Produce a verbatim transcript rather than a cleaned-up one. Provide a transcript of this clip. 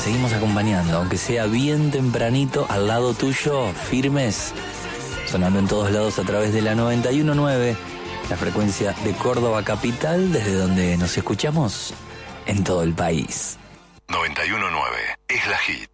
seguimos acompañando, aunque sea bien tempranito, al lado tuyo, firmes, sonando en todos lados a través de la noventa y uno punto nueve, la frecuencia de Córdoba Capital, desde donde nos escuchamos en todo el país. noventa y uno punto nueve es la hit.